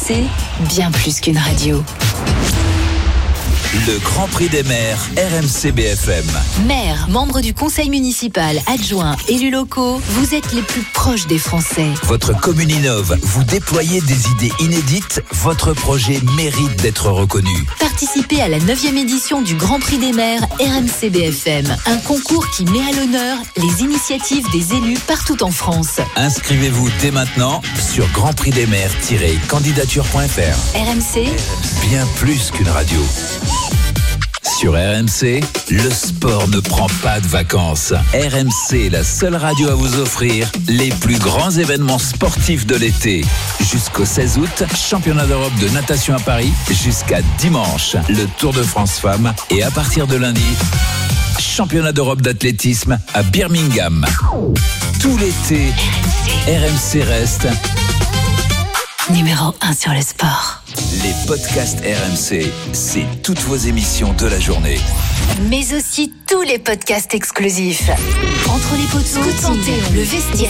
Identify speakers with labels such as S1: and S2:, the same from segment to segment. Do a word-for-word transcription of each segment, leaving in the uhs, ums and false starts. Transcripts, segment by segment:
S1: C, bien plus qu'une radio.
S2: Le Grand Prix des maires R M C B F M.
S1: Maires, membres du conseil municipal, adjoints, élus locaux, vous êtes les plus proches des Français.
S2: Votre commune innove, vous déployez des idées inédites, votre projet mérite d'être reconnu.
S1: Participez à la neuvième édition du Grand Prix des maires R M C B F M, un concours qui met à l'honneur les initiatives des élus partout en France.
S2: Inscrivez-vous dès maintenant sur grand prix des maires tiret candidature point f r.
S1: R M C,
S2: bien plus qu'une radio. Sur R M C, le sport ne prend pas de vacances. R M C est la seule radio à vous offrir les plus grands événements sportifs de l'été. Jusqu'au seize août, championnat d'Europe de natation à Paris, jusqu'à dimanche, le Tour de France Femmes et à partir de lundi, championnat d'Europe d'athlétisme à Birmingham. Tout l'été, R M C reste
S1: numéro un sur le sport.
S2: Les podcasts R M C, c'est toutes vos émissions de la journée.
S1: Mais aussi tous les podcasts exclusifs. Entre les poteaux, Panthéon, le vestiaire,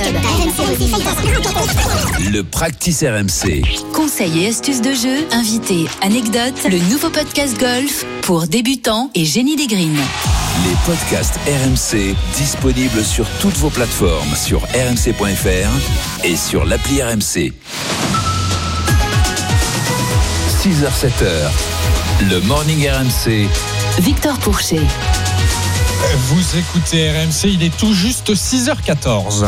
S2: le Practice R M C.
S1: Conseils et astuces de jeu, invités, anecdotes, le nouveau podcast golf pour débutants et génie des greens.
S2: Les podcasts R M C disponibles sur toutes vos plateformes, sur r m c point f r et sur l'appli R M C. six heures sept heures, le Morning R M C.
S1: Victor Pourchet.
S3: Vous écoutez R M C, il est tout juste six heures quatorze.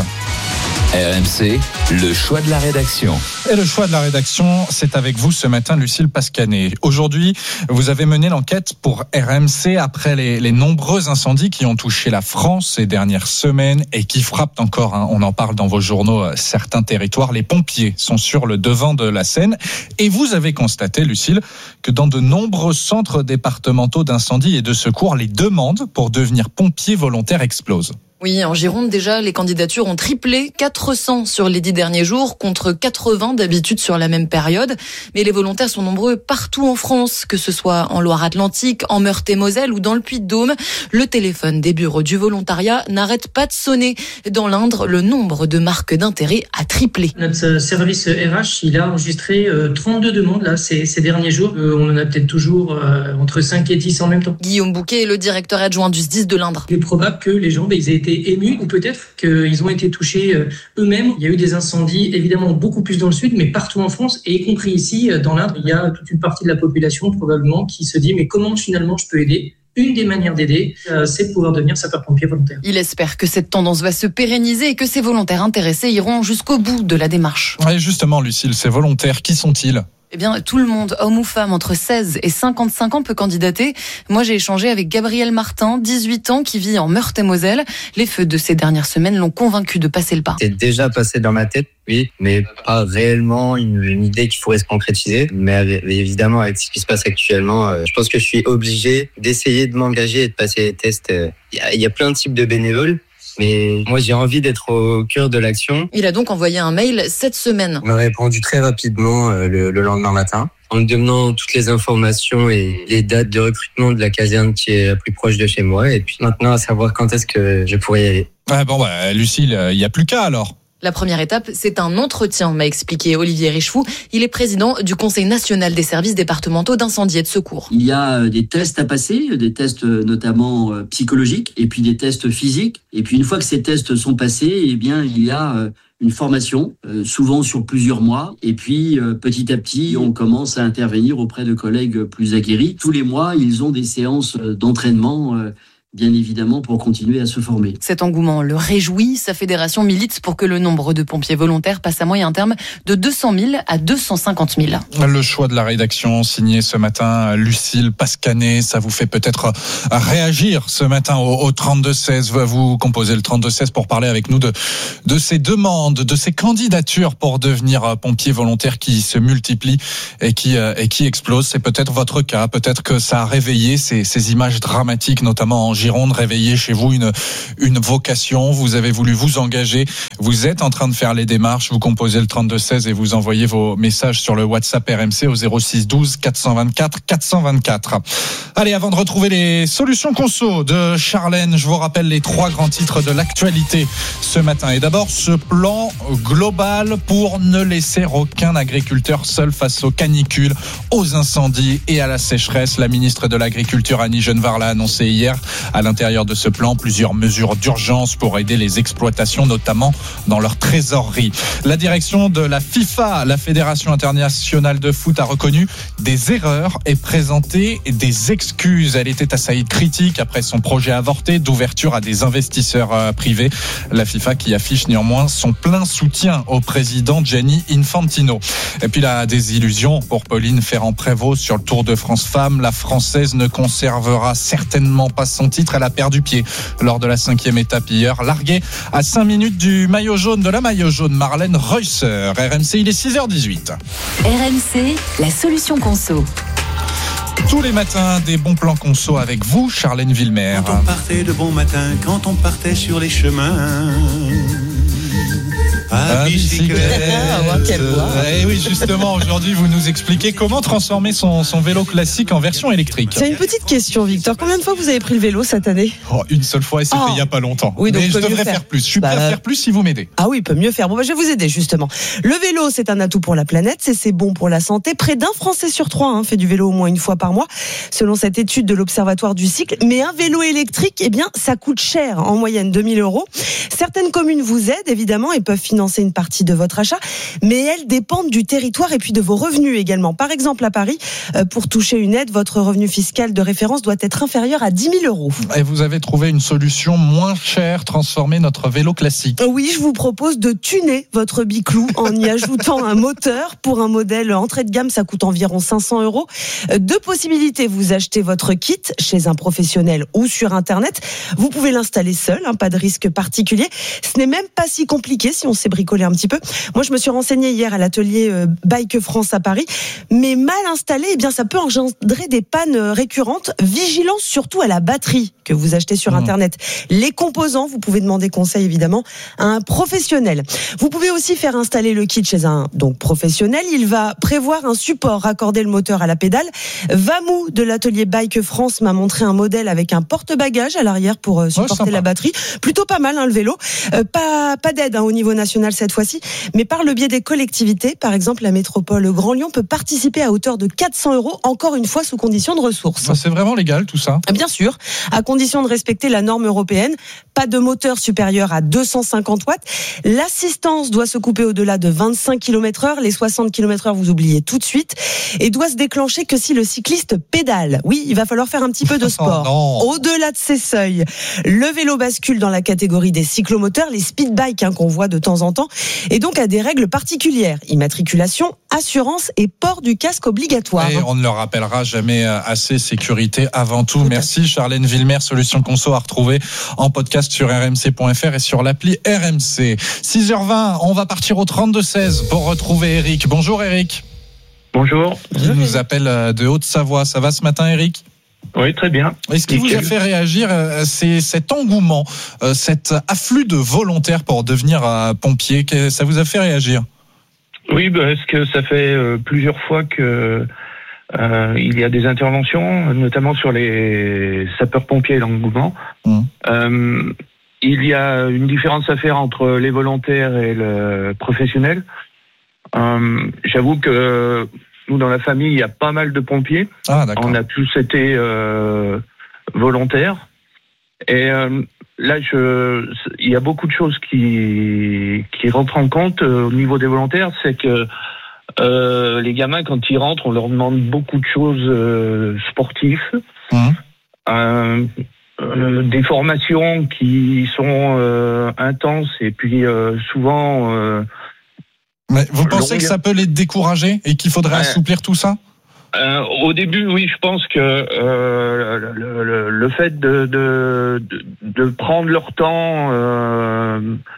S2: R M C, le choix de la rédaction.
S3: Et le choix de la rédaction, c'est avec vous ce matin, Lucille Pascanet. Aujourd'hui, vous avez mené l'enquête pour R M C après les, les nombreux incendies qui ont touché la France ces dernières semaines et qui frappent encore, hein, on en parle dans vos journaux, euh, certains territoires. Les pompiers sont sur le devant de la scène. Et vous avez constaté, Lucille, que dans de nombreux centres départementaux d'incendie et de secours, les demandes pour devenir pompier volontaire explosent.
S4: Oui, en Gironde, déjà, les candidatures ont triplé, quatre cents sur les dix derniers jours, contre quatre-vingts d'habitude sur la même période. Mais les volontaires sont nombreux partout en France, que ce soit en Loire-Atlantique, en Meurthe-et-Moselle ou dans le Puy-de-Dôme. Le téléphone des bureaux du volontariat n'arrête pas de sonner. Dans l'Indre, le nombre de marques d'intérêt a triplé.
S5: Notre service R H, il a enregistré trente-deux demandes là ces, ces derniers jours. On en a peut-être toujours euh, entre cinq et dix en même temps.
S4: Guillaume Bouquet est le directeur adjoint du S D I S de l'Indre.
S5: Il est probable que les gens, ben, ils aient été émus ou peut-être qu'ils ont été touchés eux-mêmes. Il y a eu des incendies évidemment beaucoup plus dans le sud, mais partout en France et y compris ici dans l'Indre. Il y a toute une partie de la population probablement qui se dit mais comment finalement je peux aider ? Une des manières d'aider, euh, c'est de pouvoir devenir sapeur-pompier volontaire.
S4: Il espère que cette tendance va se pérenniser et que ces volontaires intéressés iront jusqu'au bout de la démarche.
S3: Et justement, Lucille, ces volontaires, qui sont-ils ?
S4: Eh bien, tout le monde, homme ou femme, entre seize et cinquante-cinq ans peut candidater. Moi, j'ai échangé avec Gabriel Martin, dix-huit ans, qui vit en Meurthe-et-Moselle. Les feux de ces dernières semaines l'ont convaincu de passer le pas.
S6: C'est déjà passé dans ma tête, oui, mais pas réellement une, une idée qui pourrait se concrétiser. Mais évidemment, avec ce qui se passe actuellement, euh, je pense que je suis obligé d'essayer de m'engager et de passer les tests. Il y a, il y a plein de types de bénévoles. Mais moi, j'ai envie d'être au cœur de l'action.
S4: Il a donc envoyé un mail cette semaine.
S6: On m'a répondu très rapidement euh, le, le lendemain matin, en me demandant toutes les informations et les dates de recrutement de la caserne qui est la plus proche de chez moi. Et puis maintenant, à savoir quand est-ce que je pourrais y aller.
S3: Ah bon, bah, Lucille, il n'y a plus qu'à alors.
S4: La première étape, c'est un entretien, m'a expliqué Olivier Richefou. Il est président du Conseil national des services départementaux d'incendie et de secours.
S7: Il y a des tests à passer, des tests notamment psychologiques, et puis des tests physiques. Et puis une fois que ces tests sont passés, eh bien, il y a une formation, souvent sur plusieurs mois. Et puis, petit à petit, on commence à intervenir auprès de collègues plus aguerris. Tous les mois, ils ont des séances d'entraînement, bien évidemment, pour continuer à se former.
S4: Cet engouement le réjouit. Sa fédération milite pour que le nombre de pompiers volontaires passe à moyen terme de deux cent mille à deux cent cinquante mille.
S3: Le choix de la rédaction signé ce matin, Lucille Pascanet, ça vous fait peut-être réagir ce matin au, au trente-deux seize. Vous composez le trente-deux seize pour parler avec nous de, de ces demandes, de ces candidatures pour devenir pompier volontaire qui se multiplient et qui, et qui explosent. C'est peut-être votre cas. Peut-être que ça a réveillé ces, ces images dramatiques, notamment en Gironde, réveiller chez vous une, une vocation. Vous avez voulu vous engager. Vous êtes en train de faire les démarches. Vous composez le trente-deux seize et vous envoyez vos messages sur le WhatsApp R M C au zéro six douze quatre cent vingt-quatre quatre cent vingt-quatre. Allez, avant de retrouver les solutions conso de Charlène, je vous rappelle les trois grands titres de l'actualité ce matin. Et d'abord, ce plan global pour ne laisser aucun agriculteur seul face aux canicules, aux incendies et à la sécheresse. La ministre de l'Agriculture, Annie Genevard, l'a annoncé hier. À l'intérieur de ce plan, plusieurs mesures d'urgence pour aider les exploitations, notamment dans leur trésorerie. La direction de la FIFA, la Fédération internationale de foot, a reconnu des erreurs et présenté des excuses. Elle était assaillie de critiques après son projet avorté d'ouverture à des investisseurs privés. La FIFA qui affiche néanmoins son plein soutien au président Gianni Infantino. Et puis la désillusion pour Pauline Ferrand-Prévot sur le Tour de France Femmes. La Française ne conservera certainement pas son titre. Elle a perdu pied lors de la cinquième étape hier. Larguée à cinq minutes du maillot jaune, de la maillot jaune, Marlène Reusser. R M C, il est six heures dix-huit.
S1: R M C, la solution conso.
S3: Tous les matins, des bons plans conso avec vous, Charlène Villemer.
S8: Quand on partait de bon matin, quand on partait sur les chemins à bicyclette.
S3: Ah, quelle voix. Et oui, justement, aujourd'hui, vous nous expliquez comment transformer son, son vélo classique en version électrique.
S9: C'est une petite question, Victor. Combien de fois vous avez pris le vélo cette année ?
S3: Oh, une seule fois, et c'était
S9: oh.
S3: il n'y a pas longtemps.
S9: Oui, donc
S3: mais je devrais
S9: faire.
S3: faire plus. Je suis
S9: bah,
S3: prêt à faire plus si vous m'aidez.
S9: Ah oui, peut mieux faire. Bon, bah, je vais vous aider, justement. Le vélo, c'est un atout pour la planète, c'est, c'est bon pour la santé. Près d'un Français sur trois hein, fait du vélo au moins une fois par mois, selon cette étude de l'Observatoire du cycle. Mais un vélo électrique, eh bien, ça coûte cher, en moyenne deux mille euros. Certaines communes vous aident, évidemment, et peuvent financer une partie de votre achat, mais elles dépendent du territoire et puis de vos revenus également. Par exemple, à Paris, pour toucher une aide, votre revenu fiscal de référence doit être inférieur à dix mille euros.
S3: Et vous avez trouvé une solution moins chère, transformer notre vélo classique.
S9: Oui, je vous propose de tuner votre biclou en y ajoutant un moteur. Pour un modèle entrée de gamme, ça coûte environ cinq cents euros. Deux possibilités, vous achetez votre kit chez un professionnel ou sur Internet. Vous pouvez l'installer seul, hein, pas de risque particulier. Ce n'est même pas si compliqué si on sait bricoler un petit peu. Moi, je me suis renseignée hier à l'atelier euh, Bike France à Paris, mais mal installé, eh bien, ça peut engendrer des pannes récurrentes. Vigilance surtout à la batterie que vous achetez sur mmh. Internet. Les composants, vous pouvez demander conseil évidemment à un professionnel. Vous pouvez aussi faire installer le kit chez un donc professionnel. Il va prévoir un support, raccorder le moteur à la pédale. Vamou de l'atelier Bike France m'a montré un modèle avec un porte-bagages à l'arrière pour supporter oh, la batterie. Plutôt pas mal hein, le vélo. Euh, pas pas d'aide hein, au niveau national cette fois-ci, mais par le biais des collectivités, par exemple la métropole Grand Lyon peut participer à hauteur de quatre cents euros, encore une fois sous condition de ressources.
S3: C'est vraiment légal tout ça ?
S9: Bien sûr, à condition de respecter la norme européenne. Pas de moteur supérieur à deux cent cinquante watts. L'assistance doit se couper au-delà de vingt-cinq kilomètres heure. Les soixante kilomètres heure, vous oubliez tout de suite. Et doit se déclencher que si le cycliste pédale. Oui, il va falloir faire un petit peu de sport.
S3: Oh
S9: au-delà de ces seuils, le vélo bascule dans la catégorie des cyclomoteurs, les speed bikes hein, qu'on voit de temps en temps, et donc à des règles particulières. Immatriculation, assurance et port du casque obligatoire.
S3: Et on ne le rappellera jamais assez, sécurité avant tout. tout Merci Charlène Villemer, solution conso à retrouver en podcast sur r m c point f r et sur l'appli R M C. six heures vingt, on va partir au trente-deux seize pour retrouver Eric. Bonjour Eric.
S10: Bonjour.
S3: Il nous appelle de Haute-Savoie. Ça va ce matin Eric ?
S10: Oui, très bien.
S3: Et ce qui Nickel. vous a fait réagir, c'est cet engouement, cet afflux de volontaires pour devenir pompier. Ça vous a fait réagir ?
S10: Oui, parce que ça fait plusieurs fois que euh, il y a des interventions, notamment sur les sapeurs-pompiers et l'engouement. Mmh. Euh, il y a une différence à faire entre les volontaires et le professionnel. Euh, j'avoue que nous, dans la famille, il y a pas mal de pompiers.
S3: Ah, d'accord.
S10: On a tous été euh, volontaires. Et euh, là, je, il y a beaucoup de choses qui, qui rentrent en compte euh, au niveau des volontaires. C'est que euh, les gamins, quand ils rentrent, on leur demande beaucoup de choses euh, sportives. Mmh. Euh, euh, des formations qui sont euh, intenses et puis euh, souvent... Euh,
S3: Mais vous pensez longue. que ça peut les décourager et qu'il faudrait ouais. assouplir tout ça ?
S10: Euh, au début, oui, je pense que euh, le, le, le fait de, de, de, de prendre leur temps euh,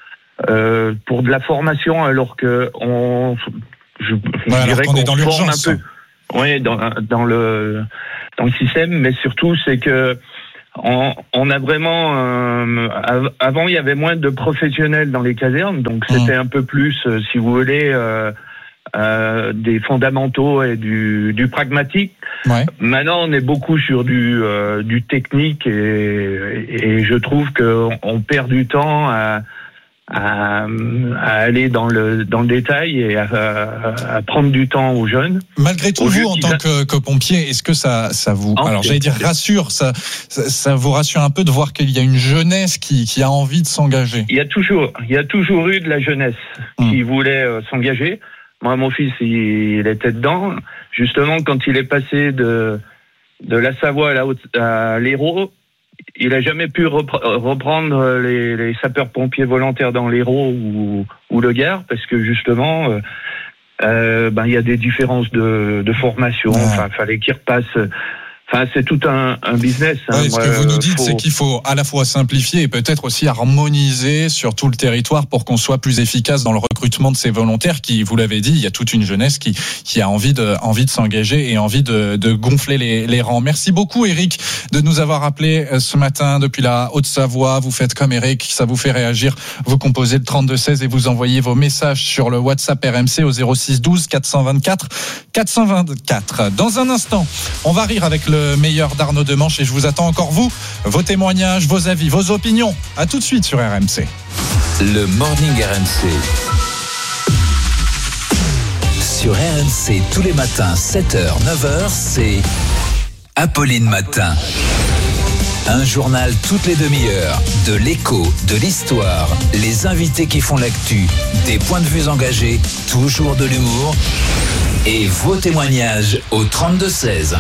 S10: euh, pour de la formation, alors que on, je, je
S3: ouais,
S10: dirais
S3: qu'on, qu'on est dans
S10: forme
S3: l'urgence.
S10: un peu, oui, dans, dans le dans le système, mais surtout c'est que on, on a vraiment euh, avant il y avait moins de professionnels dans les casernes, donc c'était un peu plus, euh, si vous voulez, euh, euh, des fondamentaux et du, du pragmatique.
S3: Ouais.
S10: Maintenant, on est beaucoup sur du, euh, du technique et, et je trouve que on perd du temps à À, à aller dans le dans le détail et à, à, à prendre du temps aux jeunes.
S3: Malgré tout, vous, en tant que, que pompier, est-ce que ça, ça vous,
S10: en
S3: alors
S10: fait,
S3: j'allais dire rassure, ça, ça, ça vous rassure un peu de voir qu'il y a une jeunesse qui, qui a envie de s'engager?
S10: Il y a toujours, il y a toujours eu de la jeunesse mmh. qui voulait euh, s'engager. Moi, mon fils, il, il était dedans. Justement, quand il est passé de de la Savoie à, la Haute, à l'Hérault, il a jamais pu reprendre les, les sapeurs-pompiers volontaires dans l'Hérault ou, ou le Gard parce que justement, euh, euh, ben il y a des différences de, de formation. Ouais. Enfin, fallait qu'il repasse. Enfin, c'est tout un, un business. Hein.
S3: Ouais, ce
S10: Moi,
S3: que vous nous dites,
S10: faut...
S3: c'est qu'il faut à la fois simplifier et peut-être aussi harmoniser sur tout le territoire pour qu'on soit plus efficace dans le recrutement de ces volontaires qui, vous l'avez dit, il y a toute une jeunesse qui, qui a envie de, envie de s'engager et envie de, de gonfler les, les rangs. Merci beaucoup, Eric, de nous avoir appelé ce matin depuis la Haute-Savoie. Vous faites comme Eric, ça vous fait réagir. Vous composez le trente-deux seize et vous envoyez vos messages sur le WhatsApp R M C au zéro six douze quatre cent vingt-quatre quatre cent vingt-quatre. Dans un instant, on va rire avec le meilleur d'Arnaud Demanche et je vous attends encore vous, vos témoignages, vos avis, vos opinions. À tout de suite sur R M C.
S2: Le Morning R M C. Sur R M C tous les matins sept heures neuf heures, c'est Apolline Matin. Un journal toutes les demi-heures, de l'écho, de l'histoire, les invités qui font l'actu, des points de vue engagés, toujours de l'humour et vos témoignages au trente-deux seize.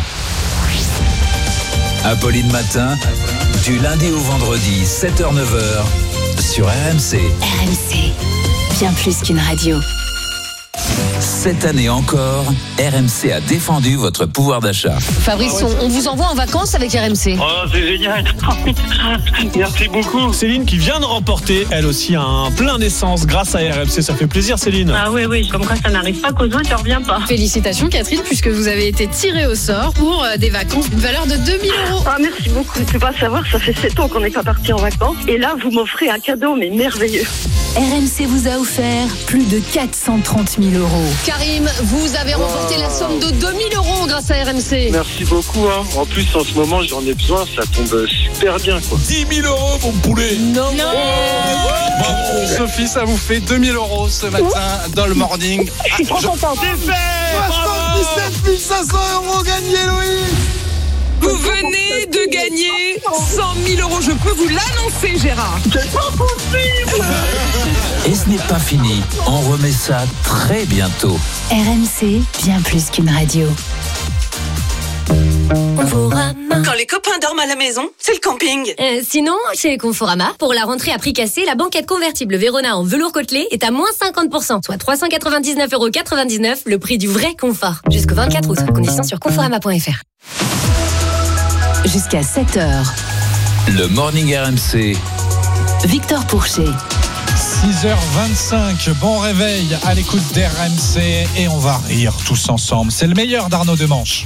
S2: Apolline Matin, du lundi au vendredi, sept heures neuf heures, sur R M C.
S1: R M C, bien plus qu'une radio.
S2: Cette année encore, R M C a défendu votre pouvoir d'achat.
S11: Fabrice, on, on vous envoie en vacances avec R M C.
S12: Oh, c'est génial. Merci beaucoup.
S13: Céline qui vient de remporter, elle aussi, un plein d'essence grâce à R M C. Ça fait plaisir, Céline.
S12: Ah oui, oui, comme quoi ça n'arrive pas qu'aux autres, tu reviens pas.
S11: Félicitations, Catherine, puisque vous avez été tirée au sort pour des vacances d'une valeur de deux mille euros.
S12: Ah, merci beaucoup. Tu peux pas savoir, ça fait sept ans qu'on n'est pas parti en vacances. Et là, vous m'offrez un cadeau, mais merveilleux.
S1: R M C vous a offert plus de quatre cent trente mille euros.
S11: Karim, vous avez remporté la somme de deux mille euros grâce à R M C.
S14: Merci beaucoup. Hein. En plus, en ce moment, j'en ai besoin. Ça tombe super bien, quoi.
S3: dix mille euros, mon poulet.
S11: Non. non.
S3: Bon, Sophie, ça vous fait deux mille euros ce matin dans le morning.
S12: Je suis trop contente.
S3: soixante-dix-sept mille cinq cents euros gagnés, Louis.
S11: Vous venez de gagner cent mille euros. Je peux vous l'annoncer, Gérard.
S12: C'est pas possible.
S2: Et ce n'est pas fini. On remet ça très bientôt.
S1: R M C, bien plus qu'une radio.
S15: Quand les copains dorment à la maison, c'est le camping.
S16: Euh, sinon, chez Conforama, pour la rentrée à prix cassé, la banquette convertible Vérona en velours côtelé est à moins cinquante pour cent, soit trois cent quatre-vingt-dix-neuf euros quatre-vingt-dix-neuf, le prix du vrai confort. Jusqu'au vingt-quatre août. Conditions sur conforama point f r.
S1: Jusqu'à sept heures.
S2: Le Morning R M C.
S1: Victor Pourchet.
S3: six heures vingt-cinq, bon réveil à l'écoute d'R M C et on va rire tous ensemble. C'est le meilleur d'Arnaud Demanche.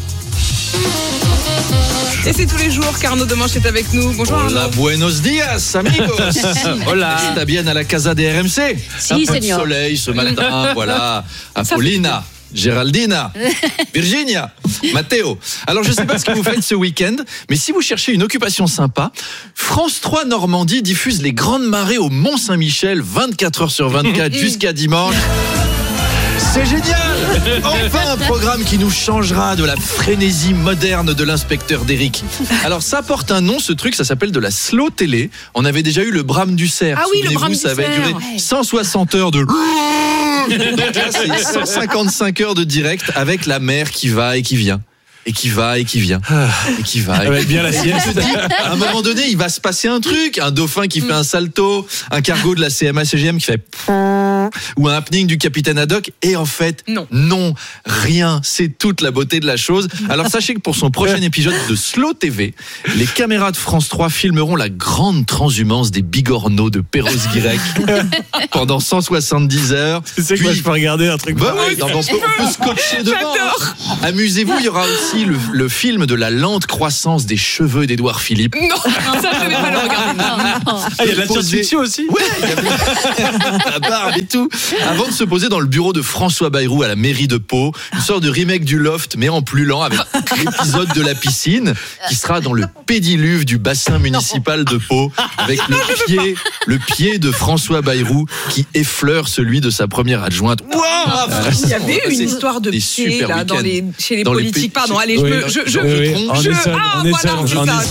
S11: Et c'est tous les jours qu'Arnaud Demanche est avec nous. Bonjour Arnaud.
S17: Hola, buenos dias, amigos. Hola, está bien à la casa de R M C.
S11: Si,
S17: un peu
S11: seigneur.
S17: de soleil ce matin, voilà. Apollina, Géraldina, Virginia, Matteo. Alors, je ne sais pas ce que vous faites ce week-end, mais si vous cherchez une occupation sympa, France trois Normandie diffuse les grandes marées au Mont-Saint-Michel vingt-quatre heures sur vingt-quatre jusqu'à dimanche. C'est génial! Enfin un programme qui nous changera de la frénésie moderne de l'inspecteur d'Eric. Alors ça porte un nom, ce truc, ça s'appelle de la slow télé. On avait déjà eu le Brame du Cerf.
S11: Ah oui, le
S17: Souvenez-vous,
S11: Brame du
S17: ça avait
S11: Cerf.
S17: duré cent soixante heures de... Donc là, c'est cent cinquante-cinq heures de direct avec la mer qui va et qui vient. Et qui va et qui vient. Et qui va. Et
S13: Ouais,
S17: qui
S13: bien la
S17: vient.
S13: sieste.
S17: Et on se dit, à un moment donné, il va se passer un truc. Un dauphin qui fait un salto, un cargo de la C M A C G M qui fait ou un happening du capitaine Haddock. Et en fait,
S11: non,
S17: non rien. C'est toute la beauté de la chose. Alors sachez que pour son prochain épisode de Slow T V, les caméras de France trois filmeront la grande transhumance des bigorneaux de Perros-Guirec pendant cent soixante-dix heures.
S13: Tu sais que moi, je peux regarder un truc
S17: Bah
S13: pareil.
S17: oui, non, on, peut, on peut scotcher devant. Amusez-vous, il y aura aussi aussi le, le film de la lente croissance des cheveux d'Édouard Philippe.
S11: Non, ça je vais pas le regarder.
S13: Ah, il y a de la science-fiction aussi.
S17: Ouais, il y a la barbe et tout. Avant de se poser dans le bureau de François Bayrou à la mairie de Pau, une sorte de remake du Loft, mais en plus lent, avec l'épisode de la piscine, qui sera dans le pédiluve du bassin municipal de Pau, avec le pied, le pied de François Bayrou qui effleure celui de sa première adjointe. Wow,
S11: il y avait une histoire de pied là, dans les, chez les dans politiques. Les Pardon, allez, oui, je, je, je,
S13: oui,
S11: je, je,
S13: je ah,
S11: voilà, c'est ça.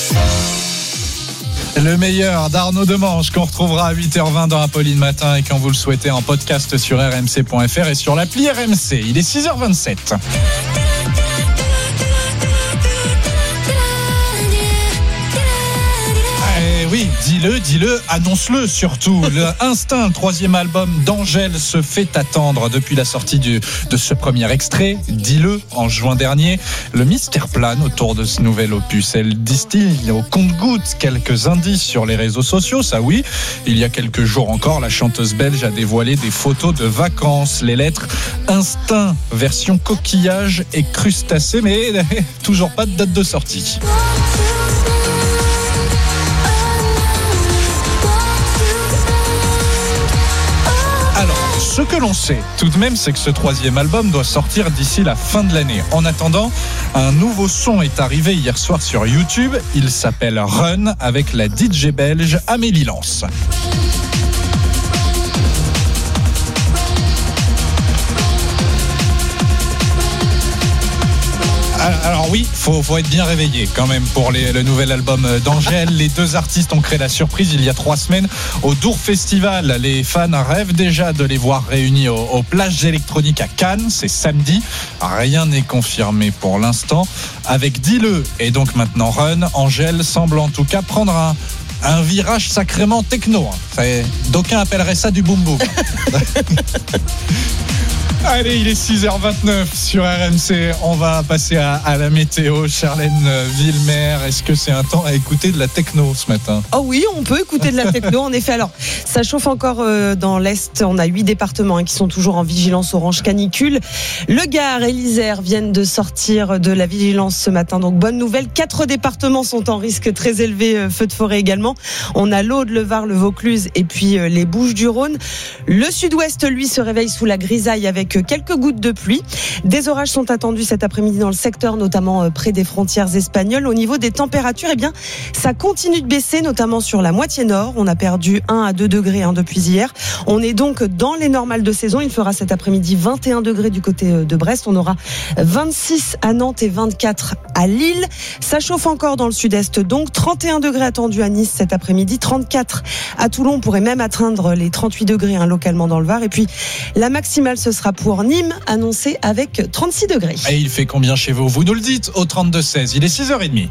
S3: Le meilleur d'Arnaud Demange qu'on retrouvera à huit heures vingt dans Apolline Matin et quand vous le souhaitez en podcast sur r m c point f r et sur l'appli R M C. Il est six heures vingt-sept. Eh oui, dis-le, dis-le, annonce-le surtout. Le Instinct, troisième album d'Angèle, se fait attendre depuis la sortie du, de ce premier extrait. Dis-le, en juin dernier. Le mystère plane autour de ce nouvel opus. Elle distille au compte-gouttes quelques indices sur les réseaux sociaux, ça oui. Il y a quelques jours encore, la chanteuse belge a dévoilé des photos de vacances. Les lettres Instinct, version coquillage et crustacé, mais toujours pas de date de sortie. Alors, ce que l'on sait tout de même, c'est que ce troisième album doit sortir d'ici la fin de l'année. En attendant, un nouveau son est arrivé hier soir sur YouTube. Il s'appelle Run avec la D J belge Amélie Lance. Alors oui, faut, faut être bien réveillé quand même pour les, le nouvel album d'Angèle. Les deux artistes ont créé la surprise il y a trois semaines au Dour Festival. Les fans rêvent déjà de les voir réunis aux, aux plages électroniques à Cannes. C'est samedi. Rien n'est confirmé pour l'instant. Avec Dis-le et donc maintenant Run, Angèle semble en tout cas prendre un un virage sacrément techno. D'aucuns appelleraient ça du boom boom. Allez, il est six heures vingt-neuf sur R M C. On va passer à, à la météo. Charlène Villemer, est-ce que c'est un temps à écouter de la techno ce matin ?
S9: Oh oui, on peut écouter de la techno, en effet. Alors, ça chauffe encore euh, dans l'Est. On a huit départements hein, qui sont toujours en vigilance orange canicule. Le Gard et l'Isère viennent de sortir de la vigilance ce matin. Donc, bonne nouvelle. Quatre départements sont en risque très élevé, euh, feu de forêt également. On a l'Aude, le Var, le Vaucluse et puis euh, les Bouches-du-Rhône. Le Sud-Ouest, lui, se réveille sous la grisaille avec quelques gouttes de pluie. Des orages sont attendus cet après-midi dans le secteur, notamment près des frontières espagnoles. Au niveau des températures, eh bien, ça continue de baisser, notamment sur la moitié nord. On a perdu un à deux degrés hein, depuis hier. On est donc dans les normales de saison. Il fera cet après-midi vingt et un degrés du côté de Brest. On aura vingt-six à Nantes et vingt-quatre à Lille. Ça chauffe encore dans le sud-est, donc trente et un degrés attendus à Nice cet après-midi, trente-quatre à Toulon. On pourrait même atteindre les trente-huit degrés hein, localement dans le Var. Et puis, la maximale, ce sera pour Nîmes, annoncé avec trente-six degrés.
S3: Et il fait combien chez vous ? Vous nous le dites au trente-deux seize. Il est six heures trente.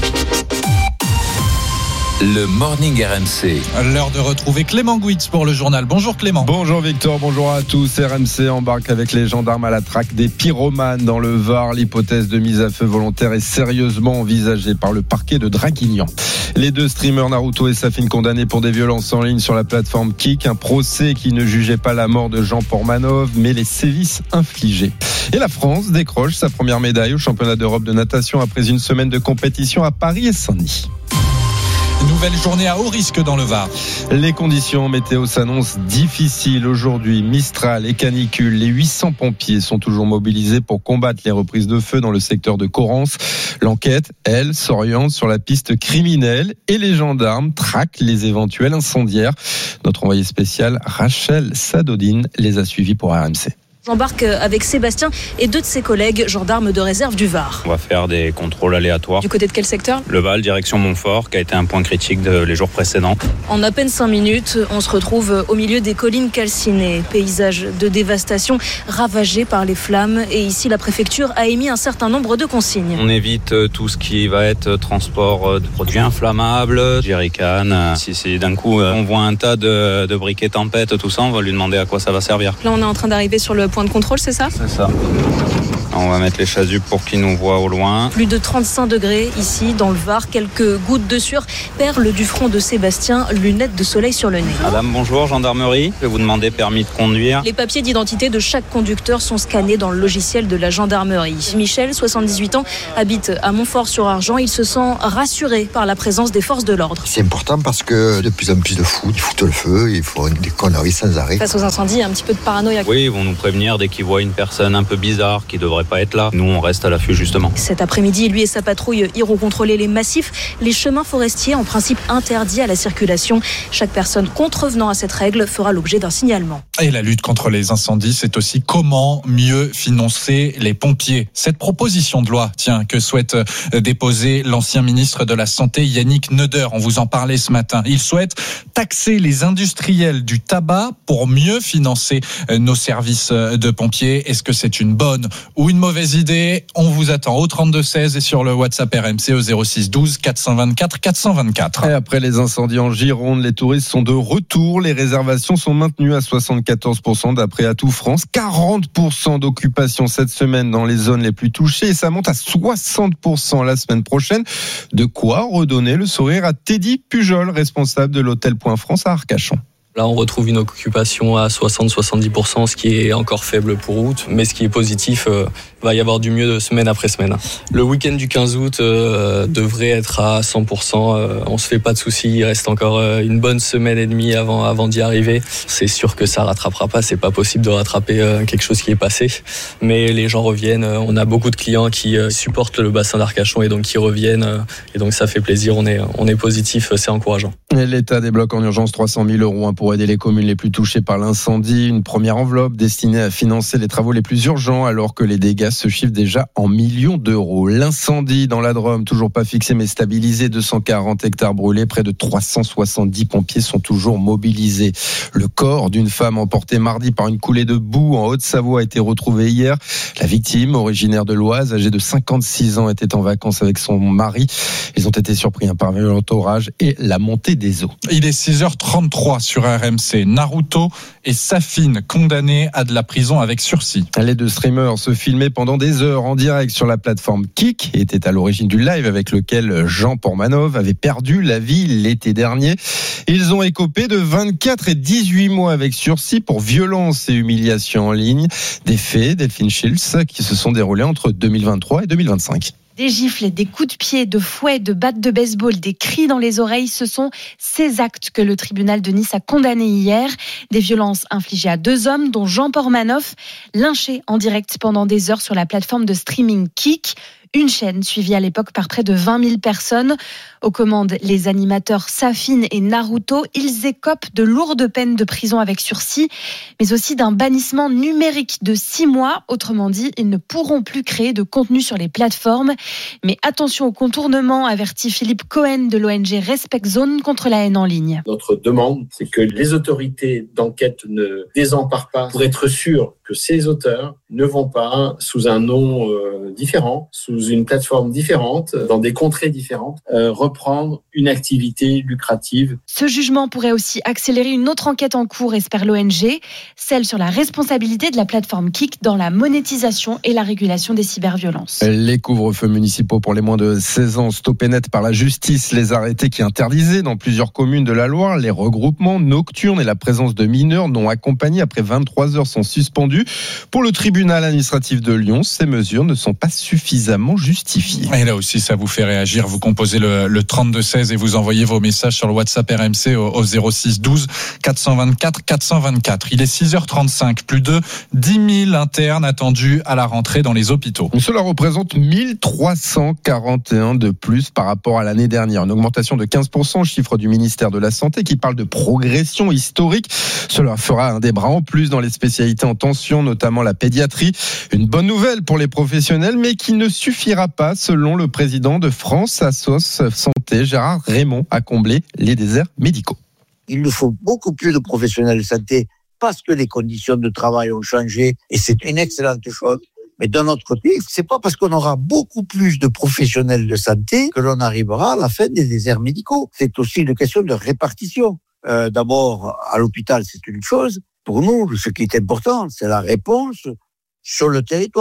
S2: Le Morning R M C.
S3: L'heure de retrouver Clément Gouitz pour le journal. Bonjour Clément.
S18: Bonjour Victor, bonjour à tous. R M C embarque avec les gendarmes à la traque des pyromanes dans le Var. L'hypothèse de mise à feu volontaire est sérieusement envisagée par le parquet de Draguignan. Les deux streamers Naruto et Safin condamnés pour des violences en ligne sur la plateforme Kik. Un procès qui ne jugeait pas la mort de Jean Pormanov, mais les sévices infligés. Et la France décroche sa première médaille au championnat d'Europe de natation après une semaine de compétition à Paris et Saint-Denis.
S3: Nouvelle journée à haut risque dans le Var.
S18: Les conditions météo s'annoncent difficiles aujourd'hui. Mistral et canicule. Les huit cents pompiers sont toujours mobilisés pour combattre les reprises de feu dans le secteur de Corrence. L'enquête, elle, s'oriente sur la piste criminelle et les gendarmes traquent les éventuels incendiaires. Notre envoyé spécial Rachel Sadodine les a suivis pour R M C.
S19: J'embarque avec Sébastien et deux de ses collègues gendarmes de réserve du Var.
S20: On va faire des contrôles aléatoires.
S19: Du côté de quel secteur ?
S20: Le Val, direction Montfort, qui a été un point critique de les jours précédents.
S19: En à peine cinq minutes, on se retrouve au milieu des collines calcinées. Paysage de dévastation ravagé par les flammes. Et ici, la préfecture a émis un certain nombre de consignes.
S20: On évite tout ce qui va être transport de produits inflammables, jerrycan. Si, si d'un coup on voit un tas de, de briquets tempête, tout ça, on va lui demander à quoi ça va servir.
S19: Là, on est en train d'arriver sur le point de contrôle, c'est ça ?
S20: C'est ça. On va mettre les chasubles pour qu'ils nous voient au loin.
S19: Plus de trente-cinq degrés ici dans le Var, quelques gouttes de sueur perlent du front de Sébastien, lunettes de soleil sur le nez.
S20: Madame, bonjour, gendarmerie. Je vais vous demander permis de conduire.
S19: Les papiers d'identité de chaque conducteur sont scannés dans le logiciel de la gendarmerie. Michel, soixante-dix-huit ans, habite à Montfort-sur-Argent. Il se sent rassuré par la présence des forces de l'ordre.
S21: C'est important parce que de plus en plus de fous, ils foutent le feu, ils font des conneries sans arrêt.
S19: Face aux incendies, il y a un petit peu de paranoïa.
S20: Oui, ils vont nous prévenir dès qu'ils voient une personne un peu bizarre qui devrait pas être là. Nous, on reste à l'affût justement.
S19: Cet après-midi, lui et sa patrouille iront contrôler les massifs, les chemins forestiers en principe interdits à la circulation. Chaque personne contrevenant à cette règle fera l'objet d'un signalement.
S3: Et la lutte contre les incendies, c'est aussi comment mieux financer les pompiers. Cette proposition de loi, tiens, que souhaite déposer l'ancien ministre de la Santé, Yannick Neuder. On vous en parlait ce matin. Il souhaite taxer les industriels du tabac pour mieux financer nos services de pompiers. Est-ce que c'est une bonne ou une mauvaise idée? On vous attend au trente-deux seize et sur le WhatsApp R M C au zéro six douze quatre cent vingt-quatre quatre cent vingt-quatre.
S18: Et après les incendies en Gironde, les touristes sont de retour. Les réservations sont maintenues à soixante-quatorze pour cent d'après Atout France. quarante pour cent d'occupation cette semaine dans les zones les plus touchées et ça monte à soixante pour cent la semaine prochaine. De quoi redonner le sourire à Teddy Pujol, responsable de l'hôtel Point France à Arcachon.
S22: Là, on retrouve une occupation à soixante à soixante-dix pour cent, ce qui est encore faible pour août. Mais ce qui est positif, euh, va y avoir du mieux de semaine après semaine. Le week-end du quinze août euh, devrait être à cent pour cent. Euh, on se fait pas de soucis. Il reste encore euh, une bonne semaine et demie avant, avant d'y arriver. C'est sûr que ça rattrapera pas. C'est pas possible de rattraper euh, quelque chose qui est passé. Mais les gens reviennent. On a beaucoup de clients qui euh, supportent le bassin d'Arcachon et donc qui reviennent. Euh, et donc ça fait plaisir. On est, on est positif. C'est encourageant.
S18: Et l'État débloque en urgence trois cent mille euros pour aider les communes les plus touchées par l'incendie. Une première enveloppe destinée à financer les travaux les plus urgents alors que les dégâts se chiffrent déjà en millions d'euros. L'incendie dans la Drôme, toujours pas fixé mais stabilisé, deux cent quarante hectares brûlés, près de trois cent soixante-dix pompiers sont toujours mobilisés. Le corps d'une femme emporté mardi par une coulée de boue en Haute-Savoie a été retrouvé hier. La victime, originaire de l'Oise, âgée de cinquante-six ans, était en vacances avec son mari. Ils ont été surpris par un violent orage et la montée des eaux.
S3: Il est six heures trente-trois sur R M C. Naruto et Safine condamnés à de la prison avec sursis.
S18: Les deux streamers se filmaient pendant des heures en direct sur la plateforme Kik et étaient à l'origine du live avec lequel Jean Pormanov avait perdu la vie l'été dernier. Ils ont écopé de vingt-quatre et dix-huit mois avec sursis pour violence et humiliation en ligne. Des faits, Delphine Schiltz, qui se sont déroulés entre deux mille vingt-trois et deux mille vingt-cinq.
S23: Des gifles, des coups de pied, de fouet, de battes de baseball, des cris dans les oreilles, ce sont ces actes que le tribunal de Nice a condamnés hier. Des violences infligées à deux hommes, dont Jean Pormanov, lynché en direct pendant des heures sur la plateforme de streaming Kik. Une chaîne suivie à l'époque par près de vingt mille personnes. Aux commandes, les animateurs Safine et Naruto, ils écopent de lourdes peines de prison avec sursis, mais aussi d'un bannissement numérique de six mois. Autrement dit, ils ne pourront plus créer de contenu sur les plateformes. Mais attention au contournement, avertit Philippe Cohen de l'O N G Respect Zone contre la haine en ligne.
S24: Notre demande, c'est que les autorités d'enquête ne désemparent pas pour être sûrs que ces auteurs ne vont pas, sous un nom euh, différent, sous une plateforme différente, dans des contrées différentes, euh, reprendre une activité lucrative.
S23: Ce jugement pourrait aussi accélérer une autre enquête en cours, espère l'O N G, celle sur la responsabilité de la plateforme Kik dans la monétisation et la régulation des cyberviolences.
S18: Les couvre-feux municipaux pour les moins de seize ans stoppés net par la justice, les arrêtés qui interdisaient dans plusieurs communes de la Loire les regroupements nocturnes et la présence de mineurs non accompagnés après vingt-trois heures sont suspendus. Pour le tribunal administratif de Lyon, ces mesures ne sont pas suffisamment justifiées.
S3: Et là aussi, ça vous fait réagir. Vous composez le, le trente-deux seize et vous envoyez vos messages sur le WhatsApp R M C au, au zéro six douze quatre cent vingt-quatre quatre cent vingt-quatre. Il est six heures trente-cinq. Plus de dix mille internes attendus à la rentrée dans les hôpitaux.
S18: Cela représente mille trois cent quarante et un de plus par rapport à l'année dernière. Une augmentation de quinze pour cent, chiffre du ministère de la Santé qui parle de progression historique. Cela fera un des bras en plus dans les spécialités en tension, notamment la pédiatrie. Une bonne nouvelle pour les professionnels, mais qui ne suffira pas, selon le président de France Assos Santé, Gérard Raymond, à combler les déserts médicaux.
S25: Il nous faut beaucoup plus de professionnels de santé parce que les conditions de travail ont changé et c'est une excellente chose. Mais d'un autre côté, c'est pas parce qu'on aura beaucoup plus de professionnels de santé que l'on arrivera à la fin des déserts médicaux. C'est aussi une question de répartition. Euh, d'abord, à l'hôpital, c'est une chose. Pour nous, ce qui est important, c'est la réponse sur le territoire.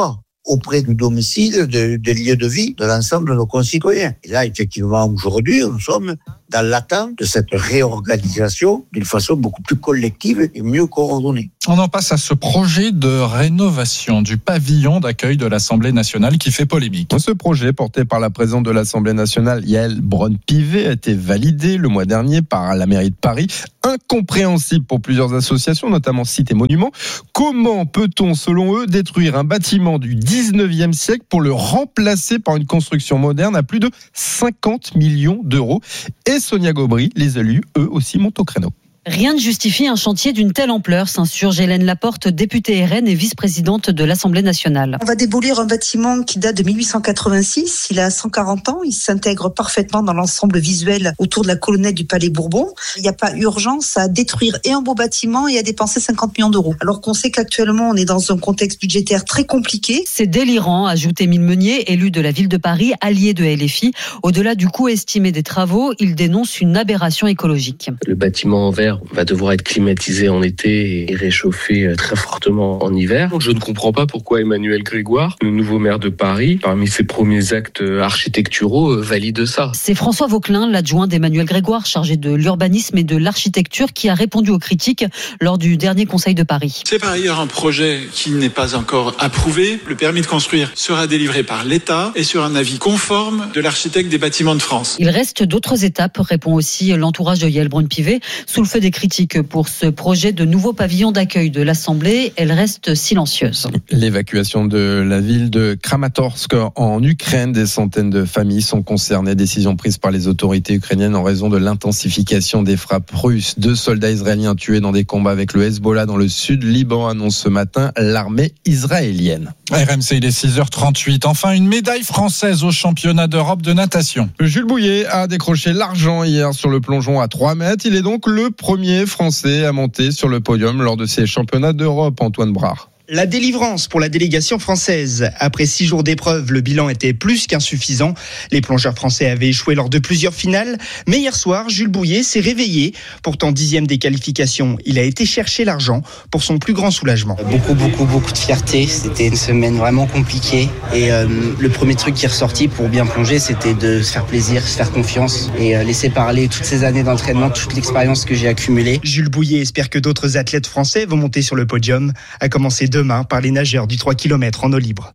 S25: auprès du domicile, de, des lieux de vie de l'ensemble de nos concitoyens. Et là, effectivement, aujourd'hui, nous sommes dans l'attente de cette réorganisation d'une façon beaucoup plus collective et mieux coordonnée.
S3: On en passe à ce projet de rénovation du pavillon d'accueil de l'Assemblée nationale qui fait polémique.
S18: Ce projet, porté par la présidente de l'Assemblée nationale, Yael Braun-Pivet, a été validé le mois dernier par la mairie de Paris. Incompréhensible pour plusieurs associations, notamment Cité Monuments. Comment peut-on, selon eux, détruire un bâtiment du dix-neuvième siècle pour le remplacer par une construction moderne à plus de cinquante millions d'euros? Et Sonia Gobry, les élus, eux aussi, montent au créneau.
S4: Rien ne justifie un chantier d'une telle ampleur, s'insurge Hélène Laporte, députée R N et vice-présidente de l'Assemblée nationale.
S5: On va démolir un bâtiment qui date de mille huit cent quatre-vingt-six, il a cent quarante ans, il s'intègre parfaitement dans l'ensemble visuel autour de la colonnette du Palais Bourbon. Il n'y a pas urgence à détruire et un beau bâtiment et à dépenser cinquante millions d'euros. Alors qu'on sait qu'actuellement on est dans un contexte budgétaire très compliqué.
S4: C'est délirant, ajoute Émile Meunier, élu de la ville de Paris, allié de L F I. Au-delà du coût estimé des travaux, il dénonce une aberration écologique.
S6: Le bâtiment en verre va devoir être climatisé en été et réchauffé très fortement en hiver. Je ne comprends pas pourquoi Emmanuel Grégoire, le nouveau maire de Paris, parmi ses premiers actes architecturaux, valide ça.
S4: C'est François Vauquelin, l'adjoint d'Emmanuel Grégoire, chargé de l'urbanisme et de l'architecture, qui a répondu aux critiques lors du dernier Conseil de Paris.
S7: C'est par ailleurs un projet qui n'est pas encore approuvé. Le permis de construire sera délivré par l'État et sur un avis conforme de l'architecte des bâtiments de France.
S4: Il reste d'autres étapes, répond aussi l'entourage de Yael Braun-Pivet, sous le feu des critiques pour ce projet de nouveau pavillon d'accueil de l'Assemblée. Elle reste silencieuse.
S18: L'évacuation de la ville de Kramatorsk en Ukraine, des centaines de familles sont concernées. Décision prise par les autorités ukrainiennes en raison de l'intensification des frappes russes. Deux soldats israéliens tués dans des combats avec le Hezbollah dans le sud Liban, annonce ce matin l'armée israélienne.
S3: R M C, il est six heures trente-huit. Enfin, une médaille française au championnat d'Europe de natation.
S18: Jules Bouillet a décroché l'argent hier sur le plongeon à trois mètres. Il est donc le premier Français à monter sur le podium lors de ces championnats d'Europe, Antoine Brard.
S8: La délivrance pour la délégation française. Après six jours d'épreuve, le bilan était plus qu'insuffisant. Les plongeurs français avaient échoué lors de plusieurs finales. Mais hier soir, Jules Bouillet s'est réveillé. Pourtant dixième des qualifications, il a été chercher l'argent pour son plus grand soulagement.
S26: Beaucoup, beaucoup, beaucoup de fierté. C'était une semaine vraiment compliquée. Et euh, le premier truc qui est ressorti pour bien plonger, c'était de se faire plaisir, se faire confiance et euh, laisser parler toutes ces années d'entraînement, toute l'expérience que j'ai accumulée.
S8: Jules Bouillet espère que d'autres athlètes français vont monter sur le podium, à commencer demain par les nageurs du trois kilomètres en eau libre.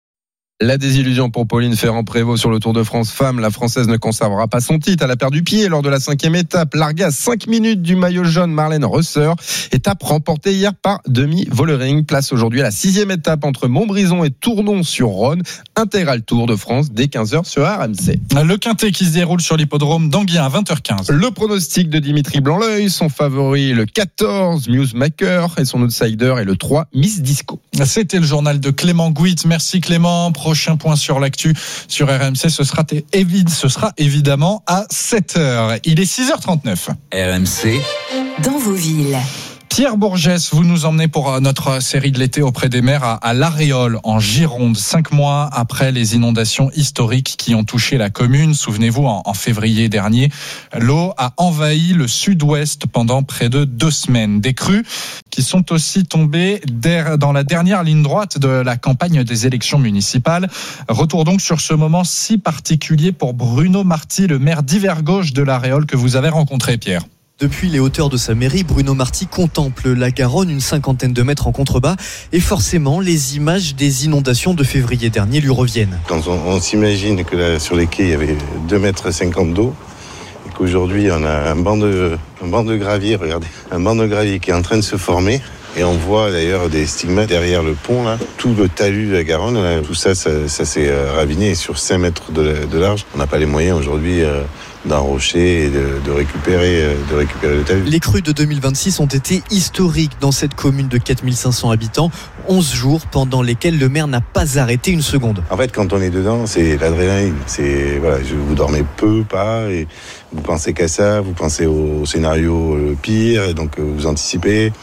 S18: La désillusion pour Pauline Ferrand-Prévot sur le Tour de France Femmes. La Française ne conservera pas son titre. Elle a perdu pied lors de la cinquième étape. Larguée à cinq minutes du maillot jaune, Marlène Reusser. Étape remportée hier par Demi Vollering. Place aujourd'hui à la sixième étape entre Montbrison et Tournon-sur-Rhône. Intégral Tour de France dès quinze heures sur R M C.
S3: Le quintet qui se déroule sur l'hippodrome d'Anguien à vingt heures quinze.
S18: Le pronostic de Dimitri Blanc-L'Œil. Son favori, le quatorze, Musemaker. Et son outsider est le trois, Miss Disco.
S3: C'était le journal de Clément Gouit. Merci Clément. Prochain point sur l'actu sur R M C, ce sera, ce sera évidemment à sept heures. Il est six heures trente-neuf.
S2: R M C,
S1: dans vos villes.
S3: Pierre Bourgès, vous nous emmenez pour notre série de l'été auprès des mers à, à l'Aréole, en Gironde, cinq mois après les inondations historiques qui ont touché la commune. Souvenez-vous, en, en février dernier, l'eau a envahi le sud-ouest pendant près de deux semaines. Des crues qui sont aussi tombées dans la dernière ligne droite de la campagne des élections municipales. Retour donc sur ce moment si particulier pour Bruno Marty, le maire d'Hiver-Gauche de l'Aréole que vous avez rencontré, Pierre.
S27: Depuis les hauteurs de sa mairie, Bruno Marty contemple la Garonne, une cinquantaine de mètres en contrebas, et forcément, les images des inondations de février dernier lui reviennent.
S28: Quand on, on s'imagine que là, sur les quais, il y avait deux mètres cinquante d'eau, et qu'aujourd'hui, on a un banc de, un banc de gravier, regardez, un banc de gravier qui est en train de se former. Et on voit d'ailleurs des stigmates derrière le pont, là. Tout le talus de la Garonne, là, tout ça, ça, ça s'est raviné. Et sur cinq mètres de, de large, on n'a pas les moyens aujourd'hui euh, d'enrocher et de, de, récupérer, de récupérer le talus.
S27: Les crues de deux mille vingt-six ont été historiques dans cette commune de quatre mille cinq cents habitants. onze jours pendant lesquels le maire n'a pas arrêté une seconde.
S28: En fait, quand on est dedans, c'est l'adrénaline. C'est, voilà, vous dormez peu, pas, et vous pensez qu'à ça, vous pensez au scénario le pire, donc vous anticipez.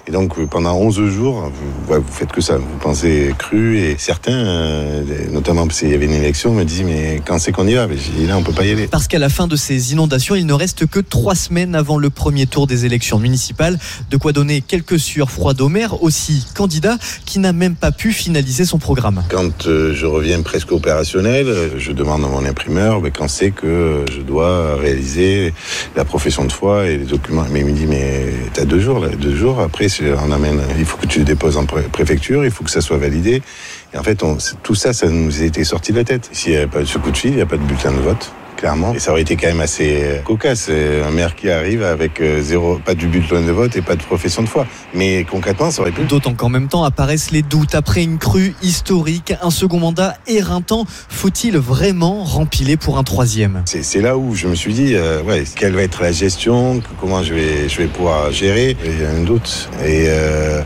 S28: Et donc pendant onze jours, vous, vous faites que ça, vous pensez cru. Et certains, euh, notamment parce qu'il y avait une élection, me disent mais quand c'est qu'on y va? J'ai dit là on peut pas y aller.
S27: Parce qu'à la fin de ces inondations, il ne reste que trois semaines avant le premier tour des élections municipales. De quoi donner quelques sueurs froides au maire, aussi candidat qui n'a même pas pu finaliser son programme.
S28: Quand euh, je reviens presque opérationnel, je demande à mon imprimeur mais quand c'est que je dois réaliser la profession de foi et les documents. Mais il me dit mais t'as deux jours là, deux jours après on amène, il faut que tu le déposes en pré- préfecture, il faut que ça soit validé. Et en fait, on, tout ça, ça nous a été sorti de la tête. S'il n'y avait pas de ce coup de fil, il n'y a pas de bulletin de vote, clairement. Et ça aurait été quand même assez cocasse. Un maire qui arrive avec zéro, pas du bulletin de vote et pas de profession de foi. Mais concrètement, ça aurait pu.
S27: D'autant qu'en même temps apparaissent les doutes. Après une crue historique, un second mandat éreintant, faut-il vraiment rempiler pour un troisième ?
S28: C'est, c'est là où je me suis dit, euh, ouais, quelle va être la gestion, comment je vais, je vais pouvoir gérer. Il y a un doute. Et euh,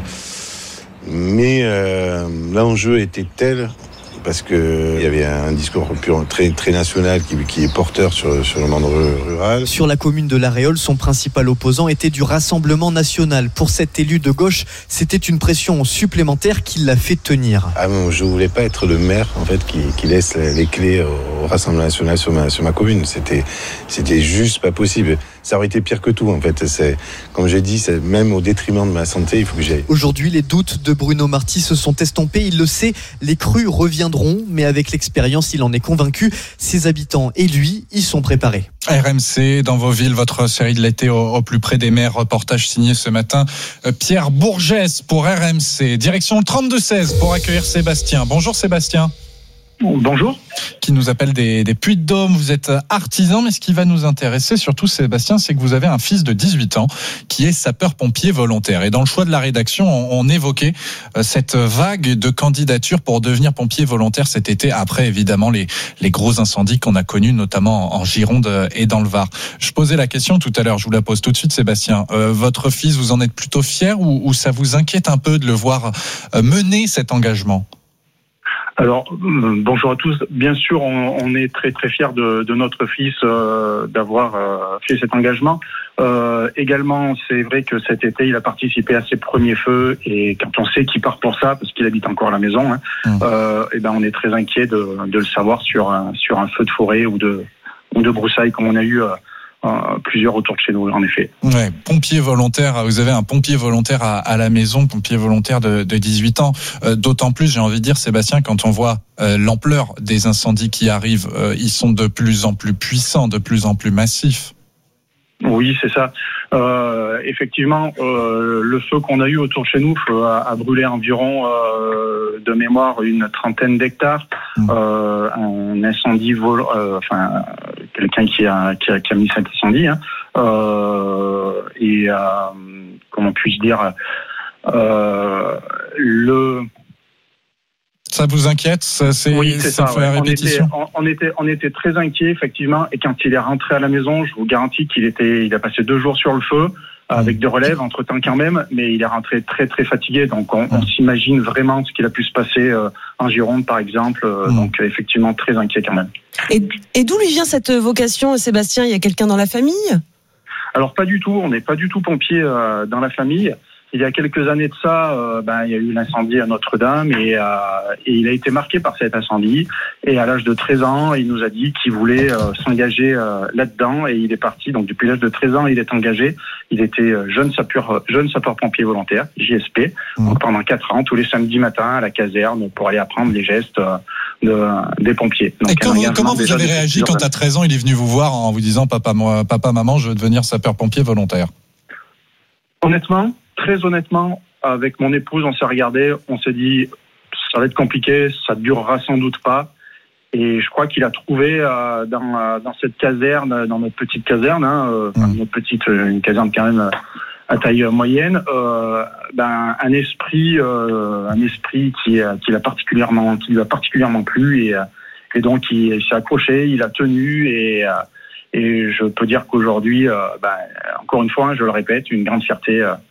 S28: mais euh, l'enjeu était tel. Parce qu'il y avait un discours pur, très, très national qui, qui est porteur sur, sur le monde rural.
S27: Sur la commune de La Réole, son principal opposant était du Rassemblement national. Pour cet élu de gauche, c'était une pression supplémentaire qui l'a fait tenir.
S28: Ah non, je ne voulais pas être le maire en fait, qui, qui laisse les clés au Rassemblement national sur ma, sur ma commune. C'était, c'était juste pas possible. Ça aurait été pire que tout en fait. C'est, comme j'ai dit, c'est même au détriment de ma santé, il faut que j'aille.
S27: Aujourd'hui, les doutes de Bruno Marty se sont estompés. Il le sait, les crues reviendront, mais avec l'expérience, il en est convaincu. Ses habitants et lui y sont préparés.
S3: R M C, dans vos villes, votre série de l'été au, au plus près des maires, reportage signé ce matin. Pierre Bourgès pour R M C. Direction le trente-deux seize pour accueillir Sébastien. Bonjour Sébastien.
S10: Bonjour.
S3: Qui nous appelle des, des Puy-de-Dôme. Vous êtes artisan, mais ce qui va nous intéresser surtout, Sébastien, c'est que vous avez un fils de dix-huit ans qui est sapeur-pompier volontaire. Et dans le choix de la rédaction, on, on évoquait cette vague de candidatures pour devenir pompier volontaire cet été, après évidemment les, les gros incendies qu'on a connus, notamment en Gironde et dans le Var. Je posais la question tout à l'heure, je vous la pose tout de suite, Sébastien. Euh, votre fils, vous en êtes plutôt fier ou, ou ça vous inquiète un peu de le voir mener cet engagement ?
S10: Alors, bonjour à tous. Bien sûr, on, on est très très fiers de, de notre fils euh, d'avoir euh, fait cet engagement. Euh, également, c'est vrai que cet été, il a participé à ses premiers feux et quand on sait qu'il part pour ça, parce qu'il habite encore à la maison, hein, mmh. euh, et ben on est très inquiet de, de le savoir sur un, sur un feu de forêt ou de ou de broussailles comme on a eu. Euh, Euh, plusieurs autour de chez nous, en effet.
S3: Ouais, pompier volontaire, vous avez un pompier volontaire à, à la maison, pompier volontaire de, de dix-huit ans. Euh, d'autant plus, j'ai envie de dire, Sébastien, quand on voit euh, l'ampleur des incendies qui arrivent, euh, ils sont de plus en plus puissants, de plus en plus massifs.
S10: Oui, c'est ça. Euh, effectivement, euh, le feu qu'on a eu autour de chez nous a, a brûlé environ, euh, de mémoire, une trentaine d'hectares. Mmh. Euh, un incendie, vol- euh, enfin, quelqu'un qui a, qui a, qui a mis cet incendie. Hein. Euh, et, euh, comment puis-je dire, euh, le...
S3: Ça vous inquiète? Ça, c'est,
S10: oui, c'est
S3: ça,
S10: ça
S3: fait
S10: ouais.
S3: la répétition.
S10: On était, on, on était, on était très inquiets effectivement. Et quand il est rentré à la maison, je vous garantis qu'il était, il a passé deux jours sur le feu avec des relèves entre temps quand même, mais il est rentré très très fatigué. Donc on, on s'imagine vraiment ce qu'il a pu se passer euh, en Gironde par exemple. Euh, mmh. Donc effectivement très inquiet quand même.
S9: Et, et d'où lui vient cette vocation, Sébastien? Il y a quelqu'un dans la famille?
S10: Alors pas du tout. On n'est pas du tout pompier euh, dans la famille. Il y a quelques années de ça, euh, ben, il y a eu l'incendie à Notre-Dame et, euh, et il a été marqué par cet incendie. Et à l'âge de treize ans, il nous a dit qu'il voulait euh, s'engager euh, là-dedans et il est parti. Donc depuis l'âge de treize ans, il est engagé. Il était jeune sapeur, jeune sapeur-pompier volontaire, J S P, mmh. donc pendant quatre ans, tous les samedis matins à la caserne pour aller apprendre les gestes de, des pompiers. Donc,
S3: et comment, comment vous avez réagi quand à treize ans, il est venu vous voir en vous disant « Papa, moi, papa, maman, je veux devenir sapeur-pompier volontaire » ?
S10: Honnêtement, Très honnêtement, avec mon épouse, on s'est regardé, on s'est dit ça va être compliqué, ça durera sans doute pas. Et je crois qu'il a trouvé euh, dans, euh, dans cette caserne, dans notre petite caserne, hein, euh, mmh. notre petite, une caserne quand même à taille moyenne, euh, ben un esprit, euh, un esprit qui, qui l'a particulièrement, qui lui a particulièrement plu et, et donc il, il s'est accroché, il a tenu et et je peux dire qu'aujourd'hui, euh, ben encore une fois, je le répète, une grande fierté. Euh,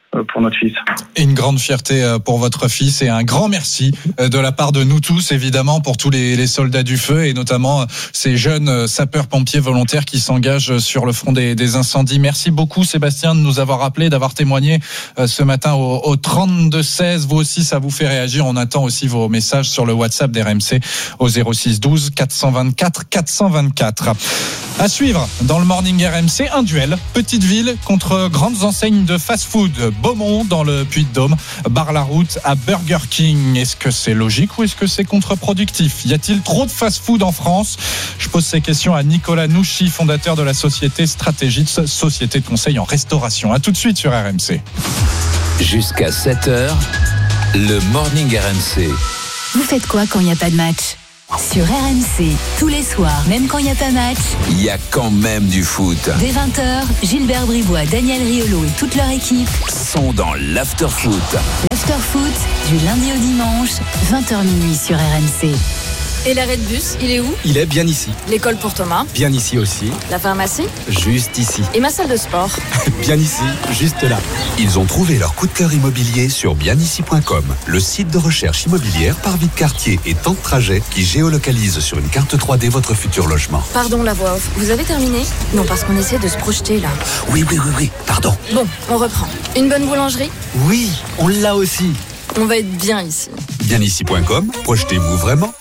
S10: pour notre fils.
S3: Et une grande fierté pour votre fils et un grand merci de la part de nous tous, évidemment, pour tous les, les soldats du feu et notamment ces jeunes sapeurs-pompiers volontaires qui s'engagent sur le front des, des incendies. Merci beaucoup, Sébastien, de nous avoir appelé, d'avoir témoigné ce matin au, au trente-deux seize. Vous aussi, ça vous fait réagir. On attend aussi vos messages sur le WhatsApp d'R M C au zéro six douze quatre cent vingt-quatre quatre cent vingt-quatre. À suivre dans le Morning R M C, un duel, petite ville contre grandes enseignes de fast-food. Beaumont dans le Puy-de-Dôme barre la route à Burger King. Est-ce que c'est logique ou est-ce que c'est contre-productif ? Y a-t-il trop de fast-food en France ? Je pose ces questions à Nicolas Nouchy, fondateur de la société Stratégie, société de conseil en restauration. À tout de suite sur R M C.
S2: Jusqu'à sept heures, le Morning R M C.
S1: Vous faites quoi quand il n'y a pas de match ? Sur R M C, tous les soirs, même quand il n'y a pas match,
S2: il y a quand même du foot.
S1: Dès vingt heures, Gilbert Bribois, Daniel Riolo et toute leur équipe
S2: sont dans l'After-Foot.
S1: L'After-Foot, du lundi au dimanche, vingt heures minuit sur R M C.
S11: Et l'arrêt de bus, il est où ?
S12: Il est bien ici.
S11: L'école pour Thomas ?
S12: Bien ici aussi.
S11: La pharmacie ?
S12: Juste ici.
S11: Et ma salle de sport ?
S12: Bien ici, juste là.
S13: Ils ont trouvé leur coup de cœur immobilier sur bien ici point com, le site de recherche immobilière par vie de quartier et temps de trajet qui géolocalise sur une carte trois D votre futur logement.
S11: Pardon la voix off, vous avez terminé ? Non, parce qu'on essaie de se projeter là.
S13: Oui, oui, oui, oui, pardon.
S11: Bon, on reprend. Une bonne boulangerie ?
S12: Oui, on l'a aussi.
S11: On va être bien ici.
S13: bien ici point com, projetez-vous vraiment.